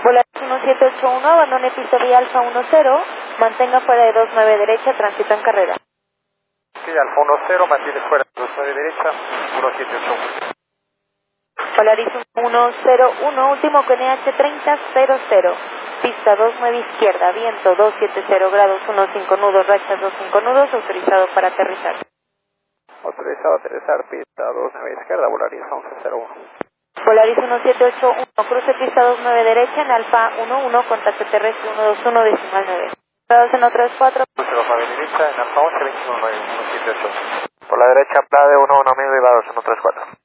Volaris 1781, abandone pista vía Alfa 10, mantenga fuera de 29 derecha, tránsito en carrera. Sí, Alfa 10, mantiene fuera de 29 derecha, 1781. Volaris 101, último con NH3000, pista 29 izquierda, viento 270 grados, 15 nudos, rectas 25 nudos, autorizado para aterrizar. Autorizado a aterrizar, pista 29 izquierda, Volaris 1101. Volaris 1781, cruce pista 29 derecha en Alfa 11, contacto terrestre 121, decimal 9. Grados en otros 4. Cruce 29 derecha en Alfa 11, 21, 9, 178. Por la derecha, PLADE 11 medio y grados 134.